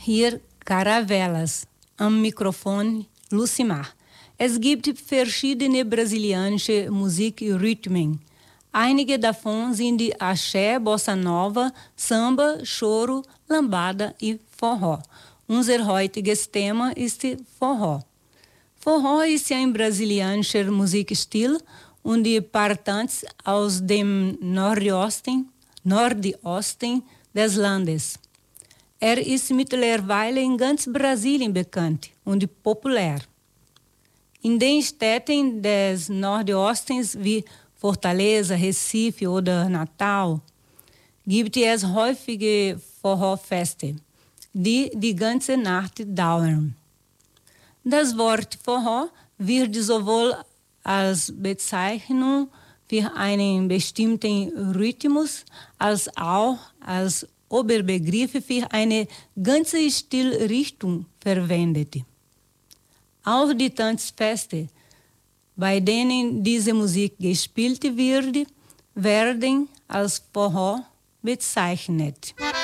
Hier Caravelas, am Mikrofon Lucimar. Es gibt verschiedene brasilianische Musikrhythmen. Einige davon sind die Axé, Bossa Nova, Samba, Choro, Lambada e Forró. Unser heutiges Thema ist Forró. Forró ist ein brasilianischer Musikstil und die Partantes aus dem Nordosten des Landes. Ist mittlerweile in ganz Brasilien bekannt und populär. In den Städten des Nordostens wie Fortaleza, Recife oder Natal gibt es häufige Forró-Feste, die die ganze Nacht dauern. Das Wort Forró wird sowohl als Bezeichnung für einen bestimmten Rhythmus als auch als Oberbegriff für eine ganze Stilrichtung verwendet. Auch die Tanzfeste, bei denen diese Musik gespielt wird, werden als Forró bezeichnet.